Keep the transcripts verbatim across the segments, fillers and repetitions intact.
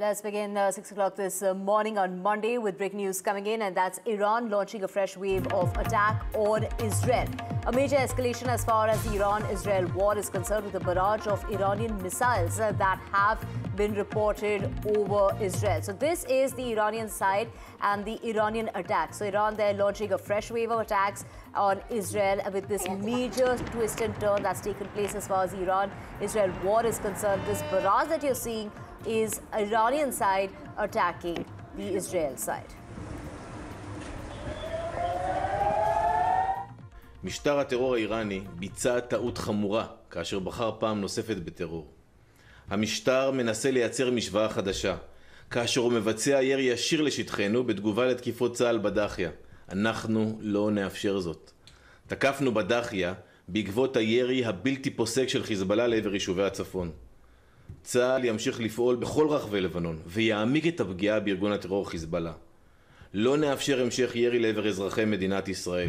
Let's begin uh, six o'clock this uh, morning on Monday with breaking news coming in, and that's Iran launching a fresh wave of attack on Israel. A major escalation as far as the Iran-Israel war is concerned, with a barrage of Iranian missiles uh, that have been reported over Israel. So this is the Iranian side and the Iranian attack. So Iran, they're launching a fresh wave of attacks on Israel with this major twist and turn that's taken place as far as the Iran-Israel war is concerned. This barrage that you're seeing is Iranian side attacking the Israel side. משטר הטרור האיראני ביצע טעות חמורה כאשר בחר פעם נוספת בטרור. המשטר מנסה לייצר משוואה חדשה, כאשר הוא מבצע ירי ישיר לשטחנו בתגובה לתקיפות צה"ל בדחיה. אנחנו לא נאפשר זאת. תקפנו בדחיה בעקבות הירי הבלתי פוסק של חיזבאללה לעבר יישובי הצפון. צה"ל ימשיך לפעול בכל רחבי לבנון ויעמיק את הפגיעה בארגון הטרור חיזבאללה. לא נאפשר המשך ירי לעבר אזרחי מדינת ישראל.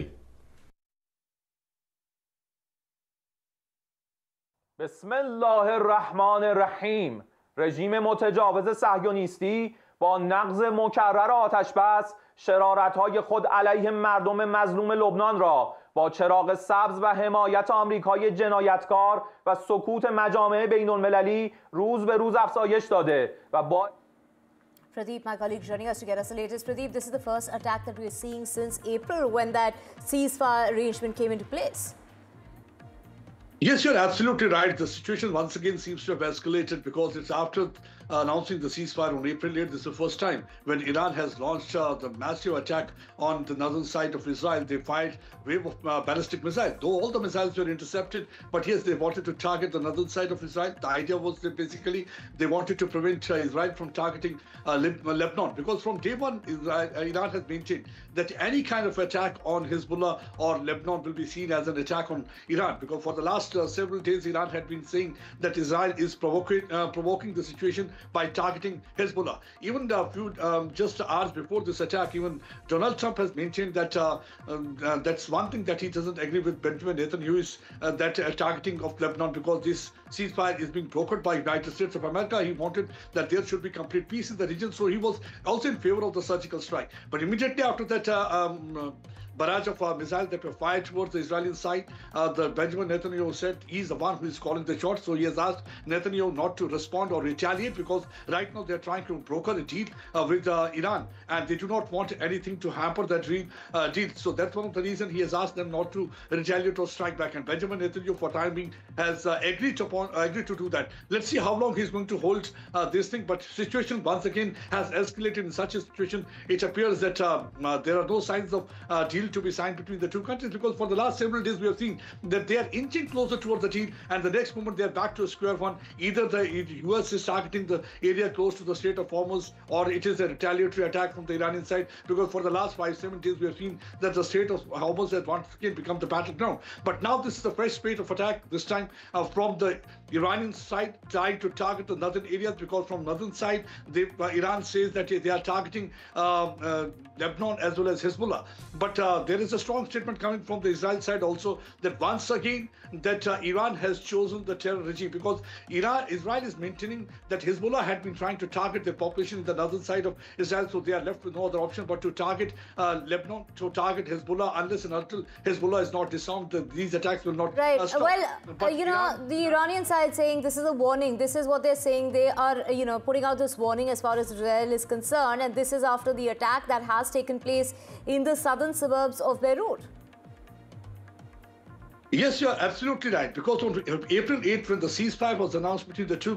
بسم الله الرحمن الرحیم. رژیم متجاوز صهیونیستی با نقض مکرر آتش بس شرارت‌های خود علیه مردم مظلوم لبنان را با چراغ سبز و حمایت آمریکای جنایتکار و سکوت مجامع بین‌المللی روز به روز افزایش داده و با Pradeep, my colleague, joining us to get us the latest. Pradeep, this is the first attack that we're seeing since April, when that ceasefire arrangement came into place. Yes, you're absolutely right. The situation once again seems to have escalated because it's after uh, announcing the ceasefire on April eighth. This is the first time when Iran has launched uh, the massive attack on the northern side of Israel. They fired wave of uh, ballistic missiles. Though all the missiles were intercepted, but yes, they wanted to target the northern side of Israel. The idea was that basically they wanted to prevent uh, Israel from targeting uh, Lebanon, because from day one, Israel, uh, Iran has maintained that any kind of attack on Hezbollah or Lebanon will be seen as an attack on Iran, because for the last Uh, several days Iran had been saying that Israel is provoking uh, provoking the situation by targeting Hezbollah. Even a few um, just hours before this attack, even Donald Trump has maintained that uh, um, uh, that's one thing that he doesn't agree with Benjamin Netanyahu's uh, that uh, targeting of Lebanon, because this ceasefire is being brokered by United States of America. He wanted that there should be complete peace in the region, so he was also in favor of the surgical strike. But immediately after that uh, um, uh, barrage of uh, missiles that were fired towards the Israeli side, uh, the Benjamin Netanyahu said he's the one who is calling the shots. So he has asked Netanyahu not to respond or retaliate, because right now they're trying to broker a deal uh, with uh, Iran, and they do not want anything to hamper that re uh, deal. So that's one of the reasons he has asked them not to retaliate or strike back. And Benjamin Netanyahu, for time being, has uh, agreed upon uh, agreed to do that. Let's see how long he's going to hold uh, this thing. But situation once again has escalated in such a situation. It appears that uh, uh, there are no signs of uh, deal to be signed between the two countries, because for the last several days we have seen that they are inching closer towards the deal, and the next moment they are back to a square one. Either the U S is targeting the area close to the Strait of Hormuz, or it is a retaliatory attack from the Iranian side, because for the last five, seven days we have seen that the Strait of Hormuz has once again become the battleground. But now this is a fresh spate of attack, this time uh, from the Iranian side, trying to target the northern areas, because from northern side, they, uh, Iran says that they are targeting uh, uh, Lebanon as well as Hezbollah. But uh, there is a strong statement coming from the Israel side also, that once again that uh, Iran has chosen the terror regime, because Iran, Israel is maintaining that Hezbollah had been trying to target the population in the northern side of Israel, so they are left with no other option but to target uh, Lebanon, to target Hezbollah, unless and until Hezbollah is not disarmed. These attacks will not right. uh, stop. Well, uh, you know, Iran, the Iranian side saying this is a warning. This is what they're saying. They are, you know, putting out this warning as far as Israel is concerned, and this is after the attack that has taken place in the southern suburbs of Beirut. Yes, you're absolutely right, because on April eighth, when the ceasefire was announced between the two